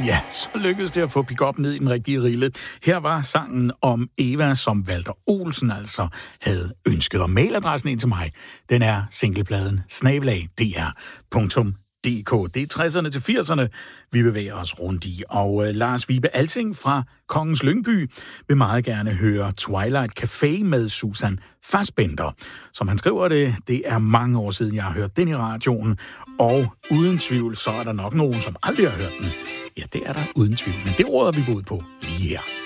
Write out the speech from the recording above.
Ja, så lykkedes det at få pick-up ned i den rigtige rille. Her var sangen om Eva, som Walter Olsen altså havde ønsket. Og mailadressen ind til mig, den er singlepladen @dr.dk. Det er 60'erne til 80'erne, vi bevæger os rundt i. Og Lars Vibe Alting fra Kongens Lyngby vil meget gerne høre Twilight Café med Susan Fassbender. Som han skriver det er mange år siden, jeg har hørt den i radioen. Og uden tvivl, så er der nok nogen, som aldrig har hørt den. Ja, det er der uden tvivl, men det råder vi ud på lige her.